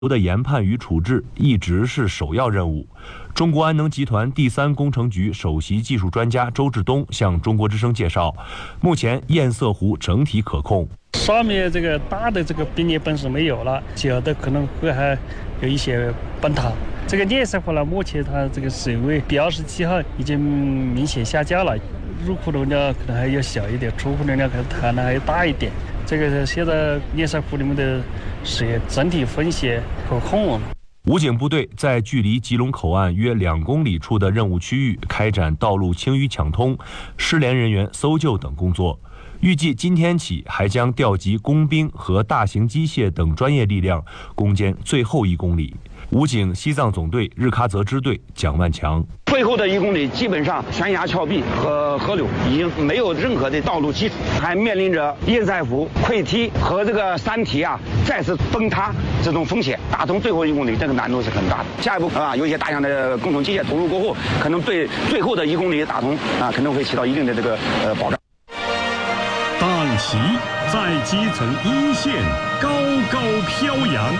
的研判与处置一直是首要任务。中国安能集团第3工程局首席技术专家周志东向中国之声介绍，目前堰塞湖整体可控， 上面这个大的这个冰裂本是没有了，小的可能会还有一些崩塌。这个堰塞湖呢，目前它这个水位87号已经明显下降了，入库容量可能还要小一点，出库容量可能谈的还要大一点。这个现在堰塞湖里面的水整体风险可控。 武警部队在距离吉隆口岸约2公里处的任务区域开展道路清淤抢通、失联人员搜救等工作。预计今天起还将调集工兵和大型机械等专业力量攻坚最后1公里。武警西藏总队日喀则支队蒋万强： 最后的1公里基本上悬崖峭壁和河流已经没有任何的道路基础，还面临着堰塞湖溃堤和这个山体再次崩塌这种风险。打通最后1公里，这个难度是很大的。下一步有一些大量的工程机械投入过后，可能对最后的1公里打通可能会起到一定的这个保障。 党旗在基层一线高高飘扬。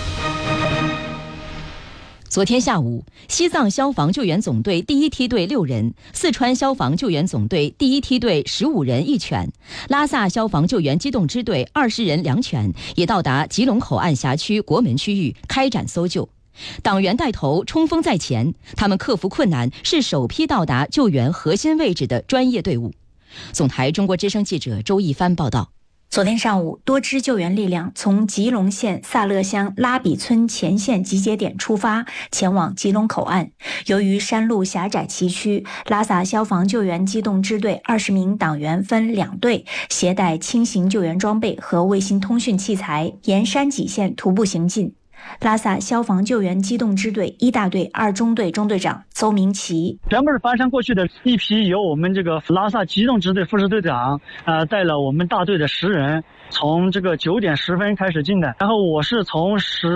昨天下午，西藏消防救援总队第1梯队6人，四川消防救援总队第1梯队15人1犬，拉萨消防救援机动支队20人2犬也到达吉隆口岸辖区国门区域开展搜救。党员带头，冲锋在前，他们克服困难，是首批到达救援核心位置的专业队伍。总台中国之声记者周一帆报道。 昨天上午，多支救援力量从吉隆县萨勒乡拉比村前线集结点出发，前往吉隆口岸。由于山路狭窄崎岖，拉萨消防救援机动支队20名党员分2队，携带轻型救援装备和卫星通讯器材，沿山脊线徒步行进。拉萨消防救援机动支队1大队2中队中队长邹明奇： 全部是翻山过去的一批，由我们这个拉萨机动支队副支队长带了我们大队的10人，从这个9点10分开始进的，然后我是从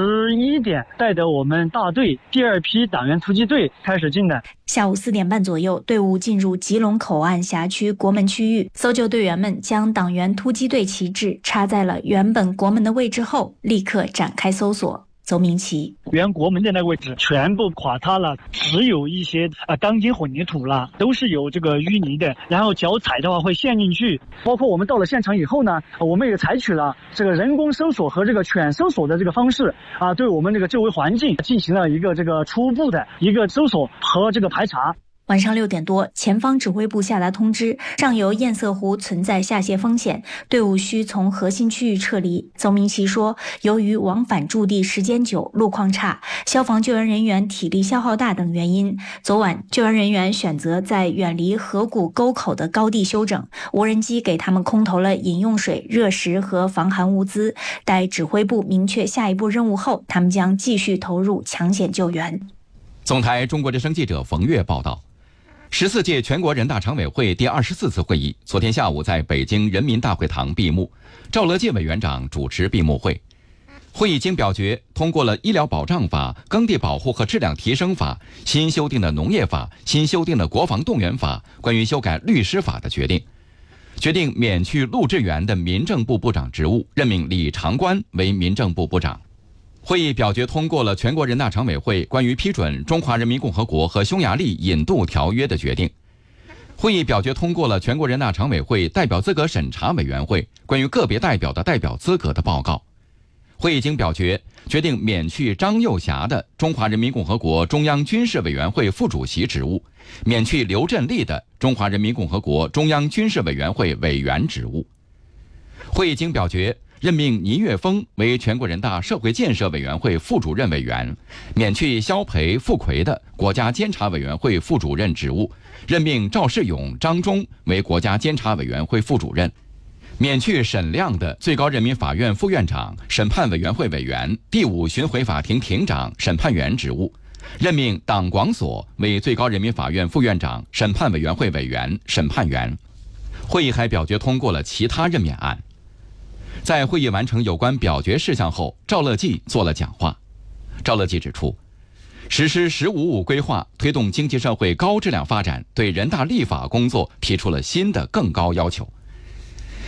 11点带着我们大队第2批党员突击队开始进的。 下午4点半左右，队伍进入吉隆口岸辖区国门区域，搜救队员们将党员突击队旗帜插在了原本国门的位置后，立刻展开搜索。邹明奇： 原国门的那个位置全部垮塌了，只有一些钢筋混凝土了，都是有这个淤泥的，然后脚踩的话会陷进去。包括我们到了现场以后呢，我们也采取了这个人工搜索和这个犬搜索的这个方式对我们这个周围环境进行了一个这个初步的一个搜索和这个排查。 晚上6点多，前方指挥部下达通知，上游堰塞湖存在下泄风险，队伍需从核心区域撤离。邹明奇说，由于往返驻地时间久，路况差，消防救援人员体力消耗大等原因，昨晚救援人员选择在远离河谷沟口的高地休整，无人机给他们空投了饮用水、热食和防寒物资。待指挥部明确下一步任务后，他们将继续投入抢险救援。 总台中国之声记者冯月报道。14届全国人大常委会第24次会议昨天下午在北京人民大会堂闭幕，赵乐际委员长主持闭幕会。会议经表决通过了《医疗保障法》、《耕地保护和质量提升法》、新修订的《农业法》、新修订的《国防动员法》、关于修改律师法的决定。决定免去陆志源的民政部部长职务，任命李长官为民政部部长。会议表决通过了全国人大常委会关于批准中华人民共和国和匈牙利引渡条约的决定。会议表决通过了全国人大常委会代表资格审查委员会关于个别代表的代表资格的报告。会议经表决决定免去张又侠的中华人民共和国中央军事委员会副主席职务，免去刘振立的中华人民共和国中央军事委员会委员职务。会议经表决任命倪岳峰为全国人大社会建设委员会副主任委员，免去肖培、傅奎的国家监察委员会副主任职务，任命赵世勇、张忠为国家监察委员会副主任，免去沈亮的最高人民法院副院长、审判委员会委员、第5巡回法庭庭长、审判员职务，任命党广所为最高人民法院副院长、审判委员会委员、审判员。会议还表决通过了其他任免案。在会议完成有关表决事项后，赵乐际做了讲话。赵乐际指出，实施“十五五”规划，推动经济社会高质量发展，对人大立法工作提出了新的更高要求。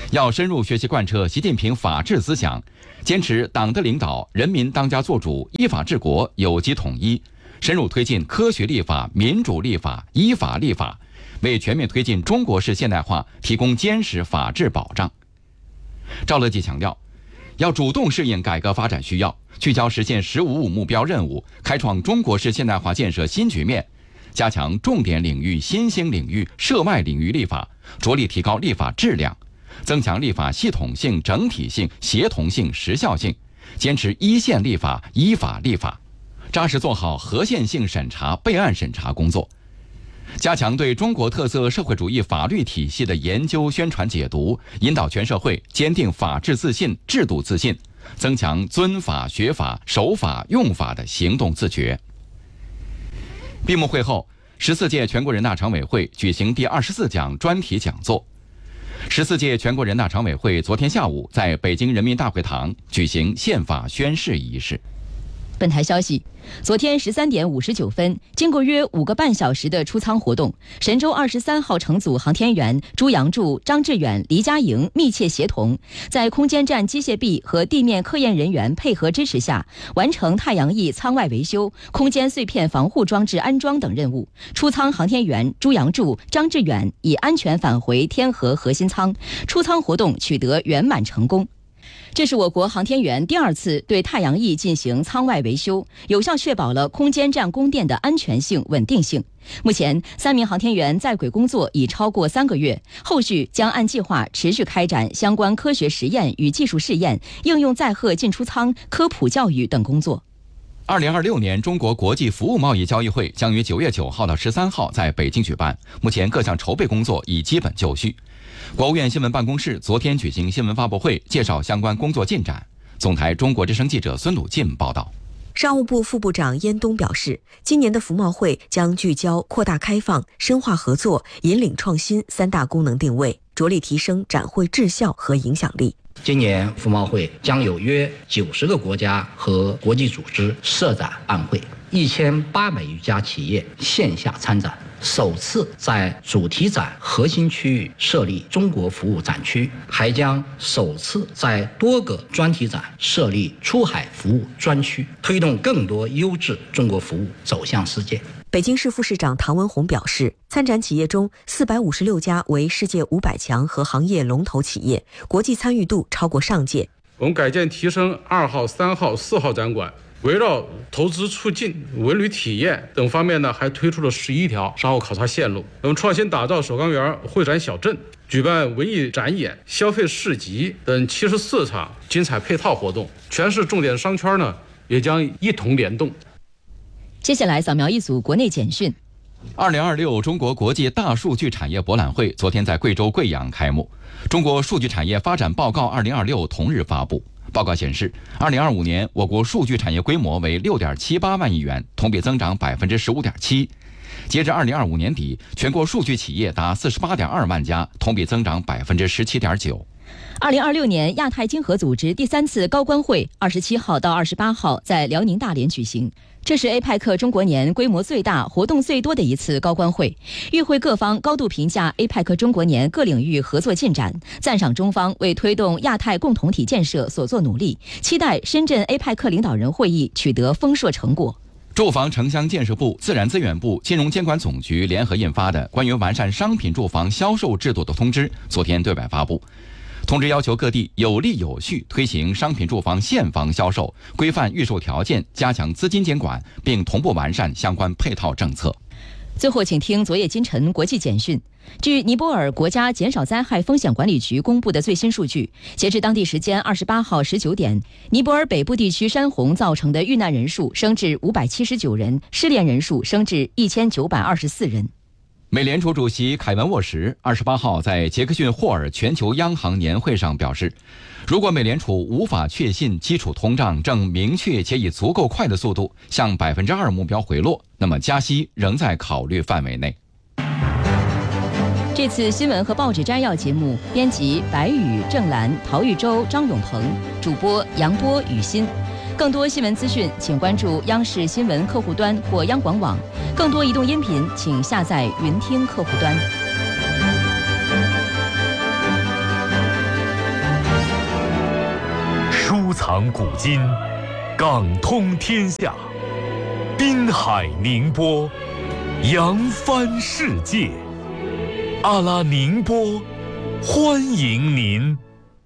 要深入学习贯彻习近平法治思想，坚持党的领导、人民当家作主、依法治国、有机统一，深入推进科学立法、民主立法、依法立法，为全面推进中国式现代化提供坚实法治保障。赵乐际强调，要主动适应改革发展需要，聚焦实现“15+5”目标任务，开创中国式现代化建设新局面，加强重点领域、新兴领域、涉外领域立法，着力提高立法质量，增强立法系统性、整体性、协同性、时效性，坚持一线立法、依法立法，扎实做好合宪性审查、备案审查工作，加强对中国特色社会主义法律体系的研究、宣传、解读，引导全社会坚定法治自信、制度自信，增强尊法、学法、守法、用法的行动自觉。闭幕会后，14届全国人大常委会举行第24讲专题讲座。14届全国人大常委会昨天下午在北京人民大会堂举行宪法宣誓仪式。 本台消息，昨天13点59分，经过约5个半小时的出舱活动，神舟23号乘组航天员朱杨柱、张志远、黎佳莹密切协同，在空间站机械臂和地面科研人员配合支持下，完成太阳翼舱外维修、空间碎片防护装置安装等任务。出舱航天员朱杨柱、张志远已安全返回天河核心舱，出舱活动取得圆满成功。这是我国航天员第2次对太阳翼进行舱外维修，有效确保了空间站供电的安全性、稳定性。目前，3名航天员在轨工作已超过3个月，后续将按计划持续开展相关科学实验与技术试验、应用载荷进出舱、科普教育等工作。 2026年中国国际服务贸易交易会将于9月9号到13号在北京举办，目前各项筹备工作已基本就绪。国务院新闻办公室昨天举行新闻发布会，介绍相关工作进展。总台中国之声记者孙鲁进报道。 商务部副部长燕东表示，今年的服贸会将聚焦扩大开放、深化合作、引领创新3大功能定位，着力提升展会质效和影响力。 今年服贸会将有约90个国家和国际组织设展案会，1800余家企业线下参展，首次在主题展核心区域设立中国服务展区，还将首次在多个专题展设立出海服务专区，推动更多优质中国服务走向世界。 北京市副市长唐文宏表示，参展企业中456家为世界500强和行业龙头企业，国际参与度超过上届。 我们改建提升2号、3号、4号展馆，围绕投资促进、文旅体验等方面呢，还推出了11条商务考察线路。我们创新打造首钢园会展小镇，举办文艺展演、消费市集等74场精彩配套活动，全市重点商圈呢也将一同联动。 接下来扫描一组国内简讯。 2026中国国际大数据产业博览会昨天在贵州贵阳开幕。中国数据产业发展报告2026同日发布。报告显示，2025年我国数据产业规模为6.78万亿元，同比增长15.7%。截至2025年底，全国数据企业达48.2万家，同比增长17.9%。 2026年亚太经合组织第3次高官会27号到28号在辽宁大连举行。这是 APEC 中国年规模最大、活动最多的一次高官会。与会各方高度评价 APEC 中国年各领域合作进展，赞赏中方为推动亚太共同体建设所做努力，期待深圳 APEC 领导人会议取得丰硕成果。 住房城乡建设部、自然资源部、金融监管总局联合印发的关于完善商品住房销售制度的通知昨天对外发布。通知要求各地有力有序推行商品住房现房销售，规范预售条件，加强资金监管，并同步完善相关配套政策。 最后请听昨夜今晨国际简讯。据尼泊尔国家减少灾害风险管理局公布的最新数据，截至当地时间28号19点，尼泊尔北部地区山洪造成的遇难人数升至579人，失联人数升至1924人。 美联储主席凯文沃什28号在杰克逊霍尔全球央行年会上表示，如果美联储无法确信基础通胀正明确且以足够快的速度向2%目标回落，那么加息仍在考虑范围内。 这次新闻和报纸摘要节目编辑白宇、郑兰、陶玉洲、张永鹏，主播杨波、雨欣。更多新闻资讯，请关注央视新闻客户端或央广网。更多移动音频，请下载云听客户端。 藏古今，港通天下，滨海宁波，扬帆世界。阿拉宁波，欢迎您。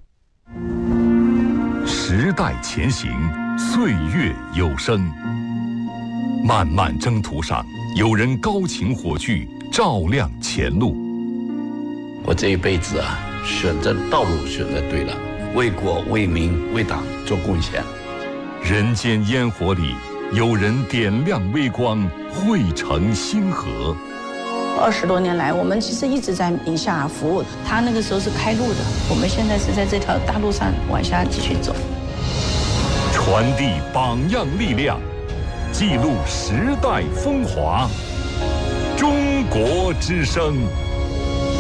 时代前行，岁月有声。漫漫征途上，有人高擎火炬，照亮前路。 我这一辈子啊，选择道路选择对了，为国为民为党做贡献。 人间烟火里，有人点亮微光，汇成星河。 20多年来，我们其实一直在宁夏服务。他那个时候是开路的，我们现在是在这条大路上往下继续走。 传递榜样力量，记录时代风华。中国之声。